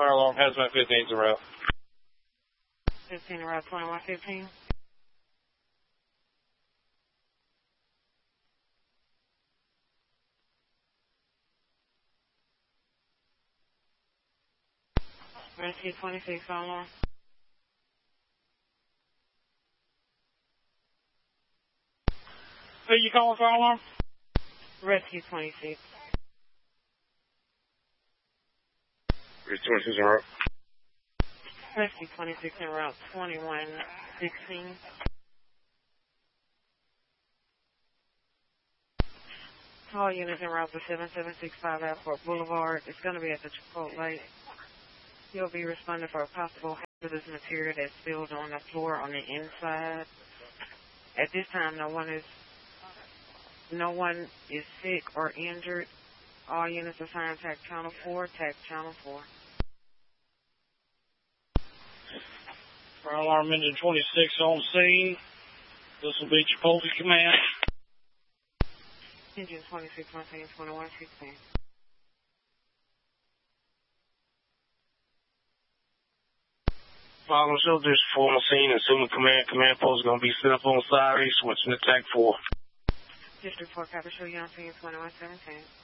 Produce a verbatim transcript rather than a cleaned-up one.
Fire alarm, hazmat fifteen's en route. fifteen en route, twenty-one fifteen. Rescue twenty-six, fire alarm. Who you calling, fire alarm? Rescue twenty-six. Rescue twenty-six en route. Rescue twenty-six en route, twenty-one sixteen. All units en route to seven seven six five Airport Boulevard. It's going to be at the Chipotle. You'll be responding for a possible hazardous material that's spilled on the floor on the inside. At this time, no one is no one is sick or injured. All units assigned TAC Channel four, TAC Channel four. Fire alarm engine twenty-six on scene. This will be Chipotle Command. Engine twenty-six on scene, twenty-one sixteen. Following shelters, four on scene, and assuming command. Command post is going to be set up on the side. Switching to TAC four. District four, copy, show you on scene, twenty-one seventeen.